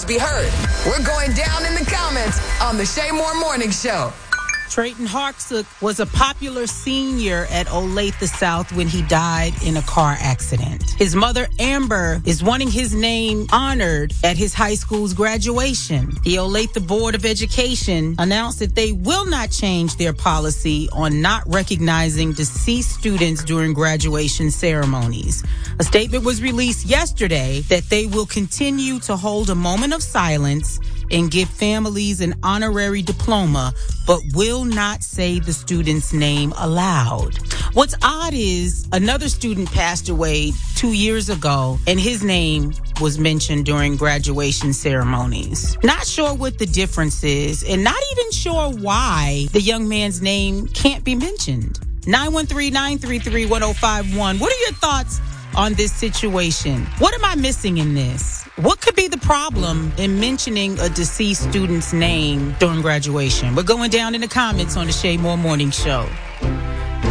be heard. We're going down in the comments on the Shay Moore Morning Show. Trayton Harksuk was a popular senior at Olathe South when he died in a car accident. His mother, Amber, is wanting his name honored at his high school's graduation. The Olathe Board of Education announced that they will not change their policy on not recognizing deceased students during graduation ceremonies. A statement was released yesterday that they will continue to hold a moment of silence and give families an honorary diploma, but will not say the student's name aloud. What's odd is another student passed away 2 years ago, and his name was mentioned during graduation ceremonies. Not sure what the difference is, and not even sure why the young man's name can't be mentioned. 913-933-1051. What are your thoughts on this situation? What am I missing in this? What could be the problem in mentioning a deceased student's name during graduation? We're going down in the comments on the Shay Moore Morning Show.